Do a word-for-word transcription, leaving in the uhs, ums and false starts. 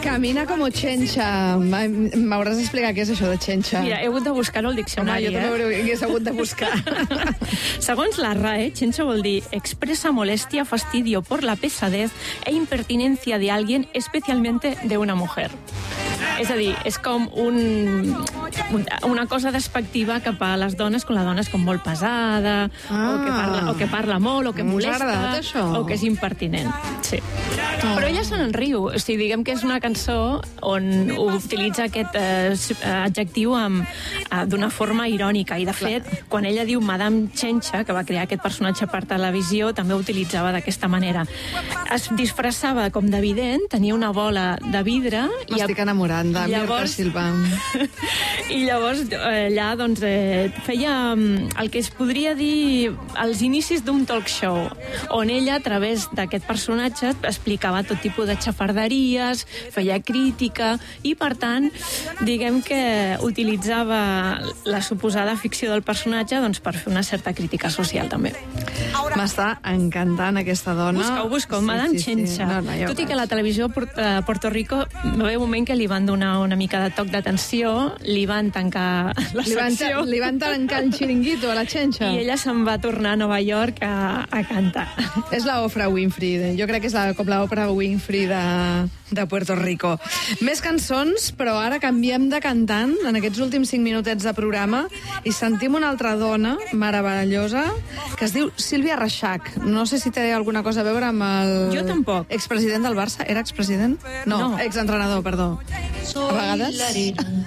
Camina com Chencha. M'hauràs d'explicar què és això de Chencha. Mira, he hagut de buscar-ho al diccionari. Home, jo també eh? hagués hagut de buscar. Segons la R A E, Chencha vol dir expresa molestia, fastidio por la pesadez e impertinencia de alguien, especialmente de una mujer. És a dir, és com un, una cosa despectiva cap a les dones, quan la dona és com molt pesada, ah. o, que parla, o que parla molt, o que M'ha molesta, agradat, això. o que és impertinent. Sí. Oh. Però ella se n'en riu. O sigui, diguem que és una cançó on utilitza aquest eh, adjectiu amb, eh, d'una forma irònica. I, de fet, clar, quan ella diu Madame Chencha, que va crear aquest personatge per televisió, també ho utilitzava d'aquesta manera. Es disfressava com de vident, tenia una bola de vidre... M'estic enamorant de Mirta Silva. I llavors allà doncs, eh, feia el que es podria dir els inicis d'un talk show, on ella, a través d'aquest personatge, explicava tot tipus de xafarderies, feia crítica, i per tant, diguem que utilitzava la suposada ficció del personatge doncs, per fer una certa crítica social, també. M'està encantant aquesta dona. Busca-ho, busca-ho, Madame sí, sí, Chencha. Sí. No, no, Tot i que la televisió a Puerto Rico va haver un moment que li van donar una mica de toc d'atenció, li van tancar la li van secció. Li van tancar el xiringuito a la Chencha. I ella se'n va tornar a Nova York a, a cantar. És la Oprah Winfrey. Jo crec que és la, com la Oprah Winfrey de, de Puerto Rico. Més cançons, però ara canviem de cantant en aquests últims cinc minutets de programa i sentim una altra dona meravellosa que es diu Sílvia Reixach. No sé si té alguna cosa a veure amb el... Jo tampoc. Expresident del Barça? Era expresident? No, no. exentrenador, perdó. A vegades...